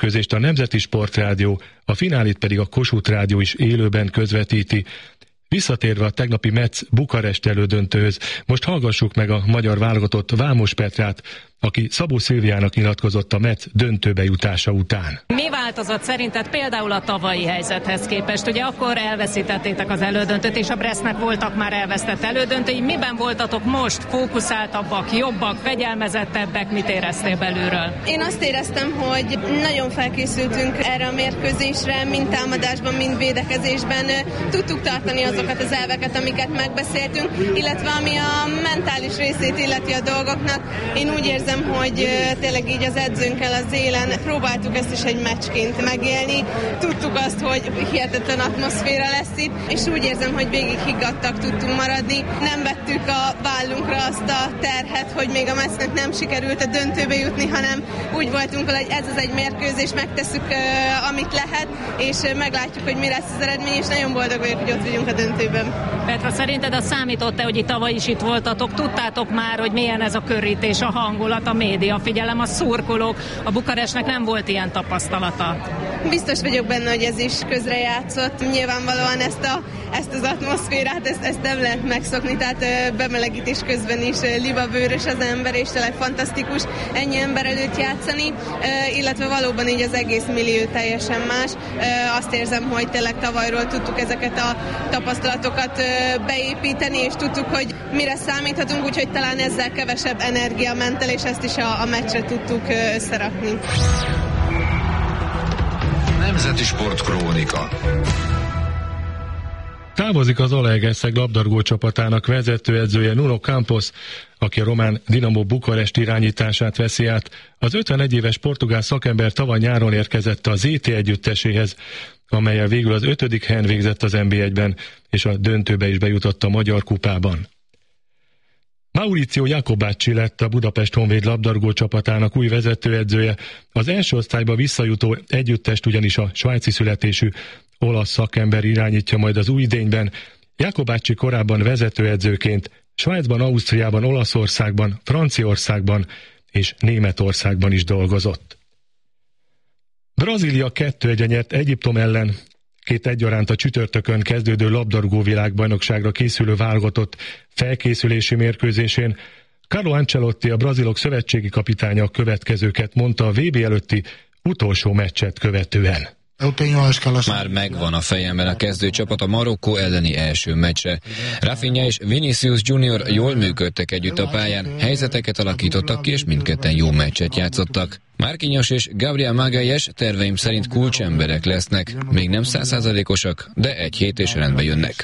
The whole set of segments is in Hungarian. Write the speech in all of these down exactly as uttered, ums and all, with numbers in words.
mérkőzést a Nemzeti Sportrádió, a finálit pedig a Kossuth Rádió is élőben közvetíti. Visszatérve a tegnapi Metz Bukarest elődöntőhöz, most hallgassuk meg a magyar válogatott Vámos Petrát, aki Szabó Szilviának nyilatkozott a Metz döntőbe jutása után. Mi változott szerinted például a tavalyi helyzethez képest? Ugye akkor elveszítettétek az elődöntőt, és a Bresznek voltak már elvesztett elődöntői. Miben voltatok most? Fókuszáltabbak, jobbak, fegyelmezettebbek? Mit éreztél belülről? Én azt éreztem, hogy nagyon felkészültünk erre a mérkőzésre, mind támadásban, mind védekezésben. Tudtuk tartani azokat az elveket, amiket megbeszéltünk, illetve ami a mentális részét illeti a dolgoknak. Én úgy érzem, hogy tényleg így az edzőnkkel az élen próbáltuk ezt is egy meccsként megélni. Tudtuk azt, hogy hihetetlen atmoszféra lesz itt, és úgy érzem, hogy végig higgadtak tudtunk maradni. Nem vettük a vállunkra azt a terhet, hogy még a Metsznek nem sikerült a döntőbe jutni, hanem úgy voltunk vele, hogy ez az egy mérkőzés, megtesszük, amit lehet, és meglátjuk, hogy mi lesz az eredmény, és nagyon boldog vagyok, hogy ott vagyunk a döntőben. Petra, szerinted az számított-e, hogy itt tavaly is itt voltatok? Tudtátok már, hogy milyen ez a körítés, a hangulat, a média figyelem, a szurkolók? A Bukarestnek nem volt ilyen tapasztalata. Biztos vagyok benne, hogy ez is közrejátszott. Nyilvánvalóan ezt, a, ezt az atmoszférát, ezt, ezt nem lehet megszokni, tehát bemelegítés közben is libabőrös az ember, és tényleg fantasztikus ennyi ember előtt játszani, illetve valóban így az egész millió teljesen más. Azt érzem, hogy tényleg tavalyról tudtuk ezeket a tapasztalatokat beépíteni, és tudtuk, hogy mire számíthatunk, úgyhogy talán ezzel kevesebb energia ment el, és ezt is a, a meccsre tudtuk összerakni. Nemzeti Sport Krónika. Távozik az Zalaegerszeg labdarúgó csapatának vezetőedzője Nuno Campos, aki a román Dinamo Bukarest irányítását veszi át. Az ötvenegy éves portugál szakember tavaly nyáron érkezett a zé té együtteséhez, amellyel végül az ötödik helyen végzett az en bé egyben, és a döntőbe is bejutott a Magyar Kupában. Mauricio Jacobacci lett a Budapest Honvéd labdarúgó csapatának új vezetőedzője. Az első osztályba visszajutó együttest ugyanis a svájci születésű olasz szakember irányítja majd az új idényben. Jacobacci korábban vezetőedzőként Svájcban, Ausztriában, Olaszországban, Franciaországban és Németországban is dolgozott. Brazília kettő egyre nyert Egyiptom ellen. Két egyaránt a csütörtökön kezdődő labdarúgó világbajnokságra készülő válogatott felkészülési mérkőzésén Carlo Ancelotti, a brazilok szövetségi kapitánya a következőket mondta a vé bé előtti utolsó meccset követően. Már megvan a fejemben a kezdőcsapat a Marokkó elleni első meccse. Rafinha és Vinicius Junior jól működtek együtt a pályán, helyzeteket alakítottak ki, és mindketten jó meccset játszottak. Marquinhos és Gabriel Magalhães terveim szerint kulcsemberek lesznek. Még nem százszázalékosak, de egy hét és rendbe jönnek.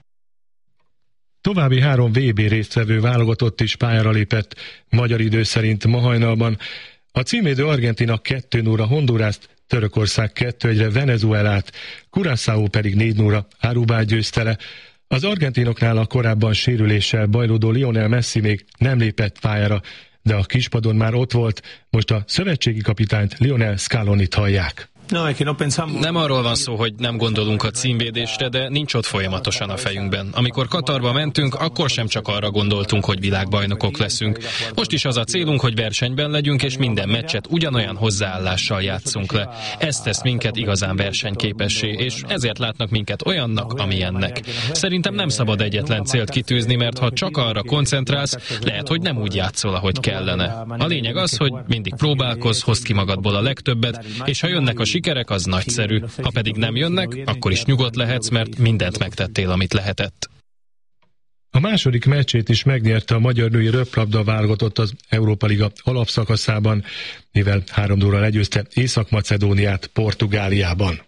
További három vé bé résztvevő válogatott is pályára lépett magyar idő szerint ma hajnalban. A címvédő Argentína kettő nulla Hondurászt, Törökország kettő egyre Venezuelát, Curaçao pedig négy nulla Arubát győzte le. Az argentinoknál a korábban sérüléssel bajlódó Lionel Messi még nem lépett pályára, de a kispadon már ott volt, most a szövetségi kapitányt, Lionel Scalonit hallják. Nem arról van szó, hogy nem gondolunk a címvédésre, de nincs ott folyamatosan a fejünkben. Amikor Katarba mentünk, akkor sem csak arra gondoltunk, hogy világbajnokok leszünk. Most is az a célunk, hogy versenyben legyünk, és minden meccset ugyanolyan hozzáállással játszunk le. Ez tesz minket igazán versenyképessé, és ezért látnak minket olyannak, amilyennek. Szerintem nem szabad egyetlen célt kitűzni, mert ha csak arra koncentrálsz, lehet, hogy nem úgy játszol, ahogy kellene. A lényeg az, hogy mindig próbálkozz, hozd ki magadból a legtöbbet, és ha jönnek a sikerek, az nagyszerű. Ha pedig nem jönnek, akkor is nyugodt lehetsz, mert mindent megtettél, amit lehetett. A második meccsét is megnyerte a magyar női röplabda válogatott az Európa Liga alapszakaszában, mivel három nulla legyőzte Észak-Macedóniát Portugáliában.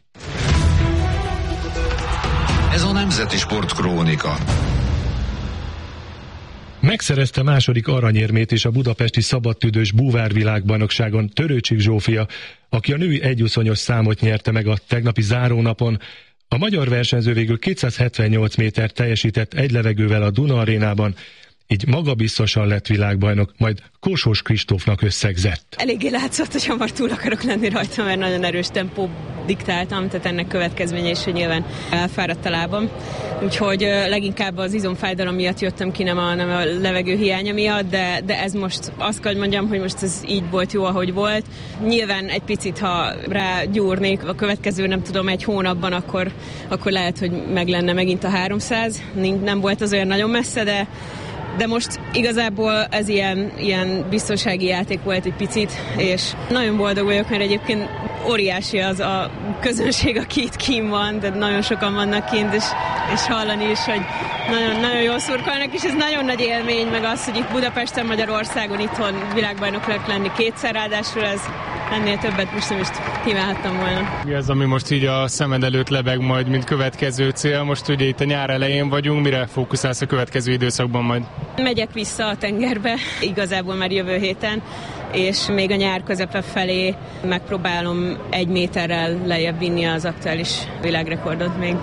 Ez a Nemzeti Sport Krónika. Megszerezte második aranyérmét is a budapesti szabadtüdős búvárvilágbajnokságon Törőcsik Zsófia, aki a női egyuszonyos számot nyerte meg a tegnapi zárónapon. A magyar versenyző végül kétszázhetvennyolc méter teljesített egy levegővel a Duna arénában, így magabiztosan lett világbajnok, majd Kossos Kristófnak összegzett. Eléggé látszott, hogy hamar túl akarok lenni rajta, mert nagyon erős tempó diktáltam, tehát ennek következménye is, hogy nyilván elfáradt a lábam. Úgyhogy leginkább az izomfájdalom miatt jöttem ki, nem a, nem a levegő hiánya miatt, de, de ez most azt kell, hogy mondjam, hogy most ez így volt jó, ahogy volt. Nyilván egy picit, ha rágyúrnék a következő, nem tudom, egy hónapban, akkor, akkor lehet, hogy meg lenne megint a háromszáz. Nem volt az olyan nagyon messze, de De most igazából ez ilyen, ilyen biztonsági játék volt egy picit, és nagyon boldog vagyok, mert egyébként óriási az a közönség, aki itt kint van, de nagyon sokan vannak kint, és, és hallani is, hogy nagyon, nagyon jól szurkolnak, és ez nagyon nagy élmény, meg az, hogy itt Budapesten, Magyarországon, itthon világbajnok lehet lenni kétszer, ráadásul ez ennél többet most nem is kívánhattam volna. Ez, ami most így a szemed előtt lebeg majd, mint következő cél, most ugye itt a nyár elején vagyunk, mire fókuszálsz a következő időszakban majd? Megyek vissza a tengerbe, igazából már jövő héten, és még a nyár közepe felé megpróbálom egy méterrel lejjebb vinni az aktuális világrekordot még.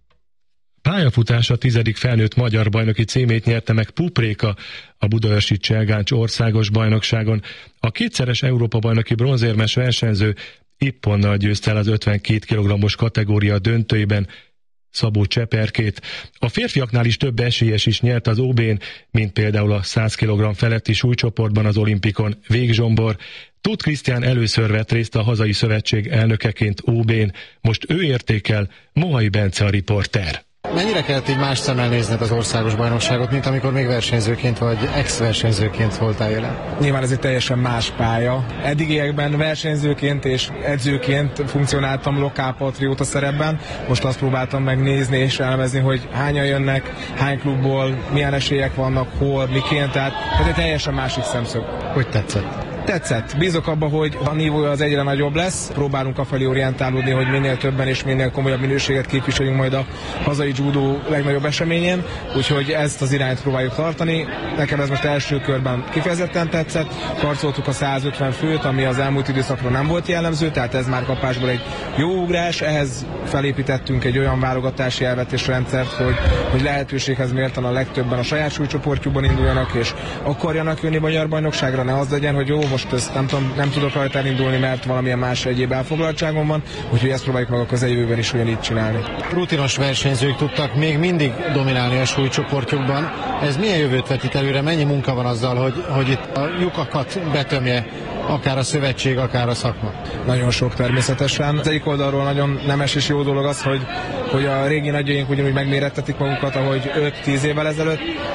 Pályafutása tizedik felnőtt magyar bajnoki címét nyerte meg Pupréka a budaörsi Cselgáncs országos bajnokságon. A kétszeres Európa-bajnoki bronzérmes versenyző Ipponnal győzte el az ötvenkét kilogrammos kategória döntőiben Szabó Cseperkét. A férfiaknál is több esélyes is nyert az ó bén, mint például a száz kilogramm feletti súlycsoportban az olimpikon Vég Zsombor. Tóth Krisztián először vett részt a hazai szövetség elnökeként ó bén, most ő értékel, Mohai Bence a riporter. Mennyire kellett így más szemmel nézned az országos bajnokságot, mint amikor még versenyzőként vagy ex-versenyzőként voltál jelen? Nyilván ez egy teljesen más pálya. Eddigiekben versenyzőként és edzőként funkcionáltam lokálpatrióta szerepben. Most azt próbáltam megnézni és elemezni, hogy hányan jönnek, hány klubból, milyen esélyek vannak, hol, miként. Tehát ez egy teljesen másik szemszög. Hogy tetszett? Tetszett. Bízok abba, hogy a nívója az egyre nagyobb lesz. Próbálunk afelé orientálódni, hogy minél többen és minél komolyabb minőséget képviseljünk majd a hazai judó legnagyobb eseményen. Úgyhogy ezt az irányt próbáljuk tartani. Nekem ez most első körben kifejezetten tetszett. Karcoltuk a százötven főt, ami az elmúlt időszakra nem volt jellemző, tehát ez már kapásból egy jó ugrás. Ehhez felépítettünk egy olyan válogatási elvet és rendszert, hogy, hogy lehetőséghez mérten a legtöbben a saját súlycsoportjukban induljanak és akarjanak jönni magyar bajnokságra, ne az legyen, hogy jó, most ezt nem, tudom, nem tudok rajta elindulni, mert valamilyen más egyéb elfoglaltságom van, úgyhogy ezt próbáljuk meg a közeljövőben is ugyanígy csinálni. Rutinos versenyzők tudtak még mindig dominálni a súlycsoportjukban. Ez milyen jövőt vetít előre? Mennyi munka van azzal, hogy, hogy itt a lyukakat betömje akár a szövetség, akár a szakma? Nagyon sok természetesen. Az egyik oldalról nagyon nemes és jó dolog az, hogy, hogy a régi nagyjaink ugyanúgy megmérettetik magukat, ahogy öt-tíz évvel ezelőtt.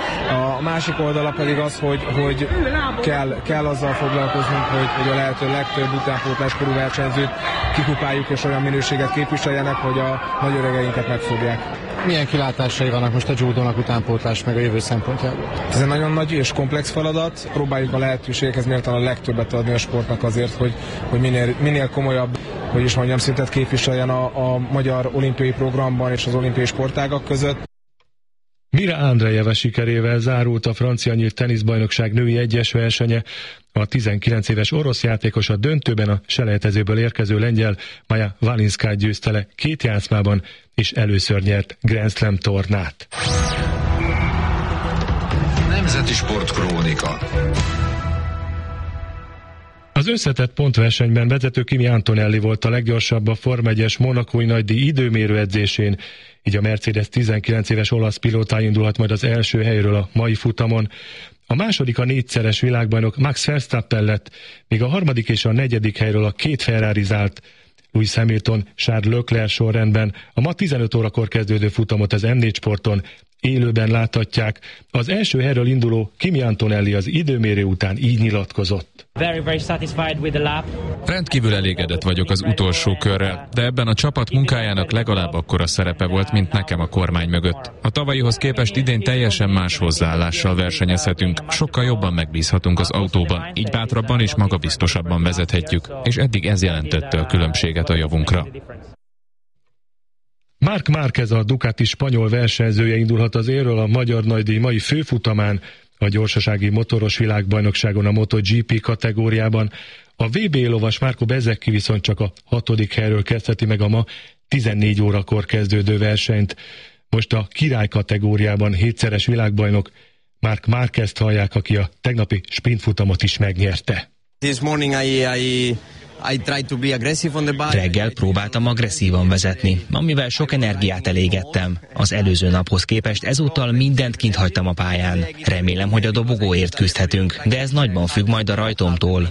A másik oldala pedig az, hogy, hogy kell, kell azzal foglalkoznunk, hogy, hogy a lehető legtöbb utánpótláskorú versenyzőt kikupáljuk és olyan minőséget képviseljenek, hogy a nagy öregeinket megfogják. Milyen kilátásai vannak most a judónak utánpótlás meg a jövő szempontjából? Ez egy nagyon nagy és komplex feladat. Próbáljuk a lehetőségekhez mérten a legtöbbet adni a sportnak azért, hogy, hogy minél, minél komolyabb, hogy is mondjam, szintet képviseljen a, a magyar olimpiai programban és az olimpiai sportágak között. Mira Andrejeva sikerével zárult a francia nyílt teniszbajnokság női egyes versenye. A tizenkilenc éves orosz játékos a döntőben a selejtezőből érkező lengyel Maja Valinszkát győzte le két játszmában, és először nyert Grand Slam tornát. Nemzeti Sport Krónika. Az összetett pontversenyben vezető Kimi Antonelli volt a leggyorsabb a Forma egyes monacói nagydíj időmérő edzésén, így a Mercedes tizenkilenc éves olasz pilótája indulhat majd az első helyről a mai futamon. A második a négyszeres világbajnok Max Verstappen lett, míg a harmadik és a negyedik helyről a két Ferrari-zált Lewis Hamilton, Charles Leclerc sorrendben. A ma tizenöt órakor kezdődő futamot az em négy Sporton élőben láthatják. Az első helyről induló Kimi Antonelli az időmérő után így nyilatkozott. Very, very satisfied with the lap. Rendkívül elégedett vagyok az utolsó körrel, de ebben a csapat munkájának legalább akkora szerepe volt, mint nekem a kormány mögött. A tavalyihoz képest idén teljesen más hozzáállással versenyezhetünk, sokkal jobban megbízhatunk az autóban, így bátrabban és magabiztosabban vezethetjük, és eddig ez jelentette a különbséget a javunkra. Marc Márquez, a Ducati spanyol versenyzője indulhat az élről a magyar nagydíj mai főfutamán, a gyorsasági motoros világbajnokságon a MotoGP kategóriában. A vé bé lovas Marco Bezzecchi viszont csak a hatodik helyről kezdheti meg a ma tizennégy órakor kezdődő versenyt. Most a király kategóriában hétszeres világbajnok Marc Márquezt hallják, aki a tegnapi sprintfutamot is megnyerte. This morning I, I Reggel próbáltam agresszívan vezetni, amivel sok energiát elégettem. Az előző naphoz képest ezúttal mindent kint hagytam a pályán. Remélem, hogy a dobogóért küzdhetünk, de ez nagyban függ majd a rajtomtól.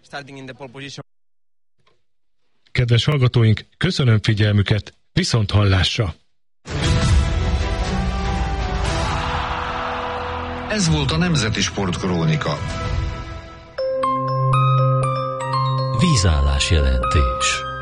Kedves hallgatóink, köszönöm figyelmüket, viszont hallásra! Ez volt a Nemzeti Sportkrónika. Vízállás jelentés.